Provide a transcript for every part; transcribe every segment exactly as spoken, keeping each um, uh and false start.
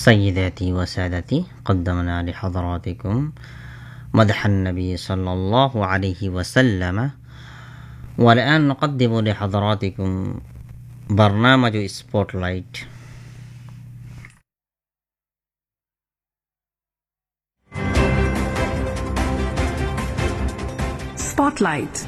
سيداتي وسادتي قدمنا لحضراتكم مدح النبي صلى الله عليه وسلم. والآن نقدم لحضراتكم برنامج سبوتلايت. Spotlight.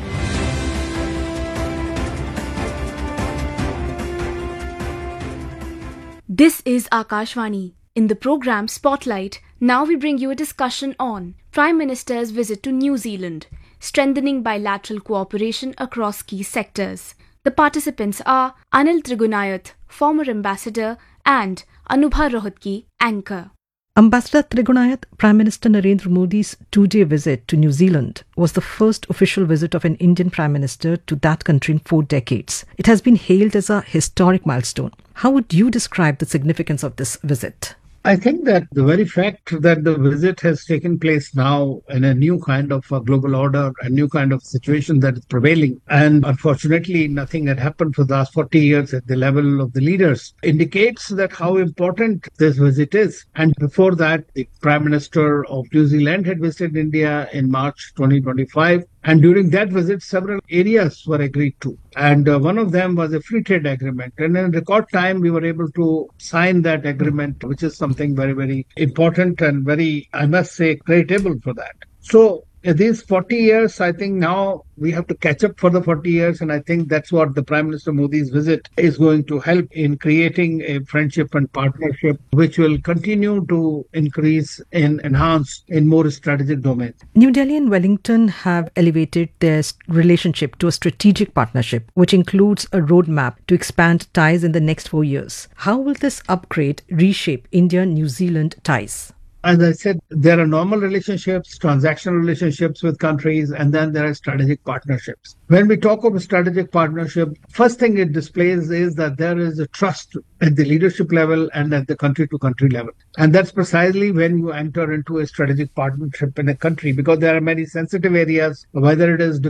This is Akashvani. In the program Spotlight, now we bring you a discussion on Prime Minister's visit to New Zealand, strengthening bilateral cooperation across key sectors. The participants are Anil Trigunayath, former ambassador, and Anubha Rohatgi, anchor. Ambassador Trigunayath, Prime Minister Narendra Modi's two-day visit to New Zealand was the first official visit of an Indian Prime Minister to that country in four decades. It has been hailed as a historic milestone. How would you describe the significance of this visit? I think that the very fact that the visit has taken place now in a new kind of a global order, a new kind of situation that is prevailing, and unfortunately nothing had happened for the last forty years at the level of the leaders, indicates that how important this visit is. And before that, the Prime Minister of New Zealand had visited India in March twenty twenty-five. And during that visit, several areas were agreed to. And uh, one of them was a free trade agreement. And in record time, we were able to sign that agreement, which is something very, very important and very, I must say, creditable for that. So in these forty years, I think now we have to catch up for the forty years. And I think that's what the Prime Minister Modi's visit is going to help in creating a friendship and partnership, which will continue to increase and enhance in more strategic domains. New Delhi and Wellington have elevated their relationship to a strategic partnership, which includes a roadmap to expand ties in the next four years. How will this upgrade reshape India-New Zealand ties? As I said, there are normal relationships, transactional relationships with countries, and then there are strategic partnerships. When we talk of a strategic partnership, first thing it displays is that there is a trust at the leadership level and at the country-to-country level. And that's precisely when you enter into a strategic partnership in a country, because there are many sensitive areas, whether it is